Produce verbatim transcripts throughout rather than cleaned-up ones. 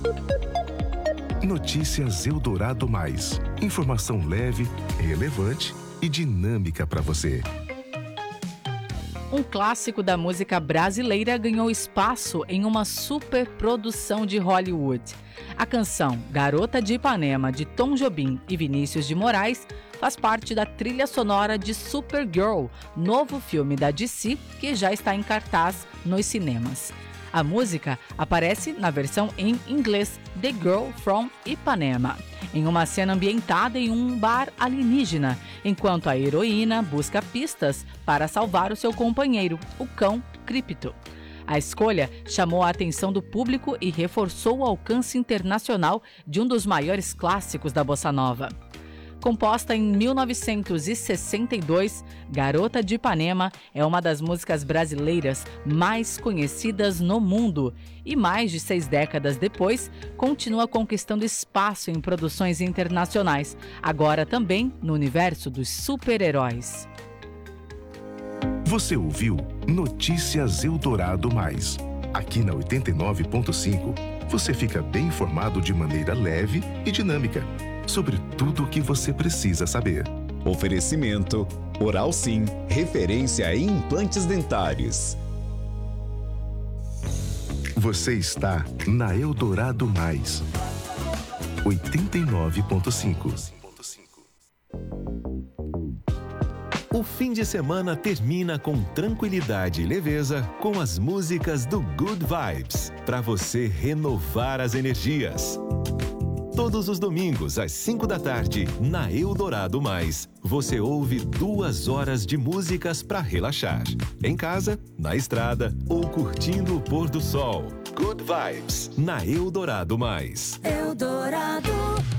Notícias Eldorado Mais. Informação leve, relevante e dinâmica para você. Um clássico da música brasileira ganhou espaço em uma superprodução de Hollywood. A canção Garota de Ipanema, de Tom Jobim e Vinícius de Moraes, faz parte da trilha sonora de Supergirl, novo filme da D C que já está em cartaz nos cinemas. A música aparece na versão em inglês The Girl from Ipanema, em uma cena ambientada em um bar alienígena, enquanto a heroína busca pistas para salvar o seu companheiro, o cão Crypto. A escolha chamou a atenção do público e reforçou o alcance internacional de um dos maiores clássicos da bossa nova. Composta em mil novecentos e sessenta e dois, Garota de Ipanema é uma das músicas brasileiras mais conhecidas no mundo e, mais de seis décadas depois, continua conquistando espaço em produções internacionais, agora também no universo dos super-heróis. Você ouviu Notícias Eldorado Mais. Aqui na oitenta e nove ponto cinco, você fica bem informado de maneira leve e dinâmica sobre tudo o que você precisa saber. Oferecimento Oral Sim, referência em implantes dentários. Você está na Eldorado Mais, oitenta e nove ponto cinco. O fim de semana termina com tranquilidade e leveza com as músicas do Good Vibes, para você renovar as energias. Todos os domingos, às cinco da tarde, na Eldorado Mais, você ouve duas horas de músicas para relaxar. Em casa, na estrada ou curtindo o pôr do sol. Good Vibes, na Eldorado Mais. Eldorado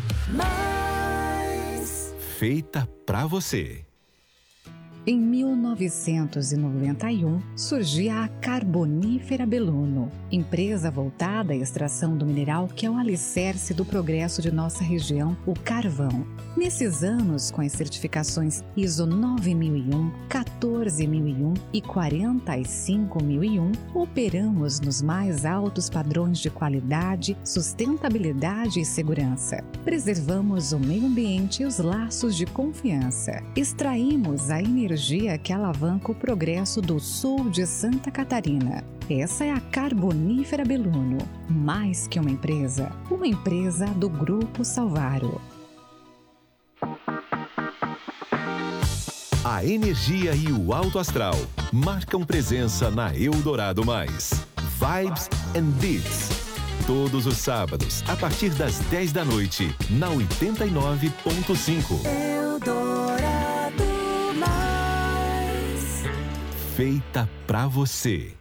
Mais. Feita pra você. Em mil novecentos e noventa e um, surgia a Carbonífera Belluno, empresa voltada à extração do mineral que é o alicerce do progresso de nossa região, o carvão. Nesses anos, com as certificações ISO nove mil e um, quatorze mil e um e quarenta e cinco mil e um, operamos nos mais altos padrões de qualidade, sustentabilidade e segurança. Preservamos o meio ambiente e os laços de confiança. Extraímos a energia que alavanca o progresso do sul de Santa Catarina. Essa é a Carbonífera Belluno, mais que uma empresa, uma empresa do Grupo Salvaro. A energia e o alto astral marcam presença na Eldorado Mais. Vibes and Beats. Todos os sábados, a partir das dez da noite, na oitenta e nove ponto cinco. Eldorado Mais. Feita pra você.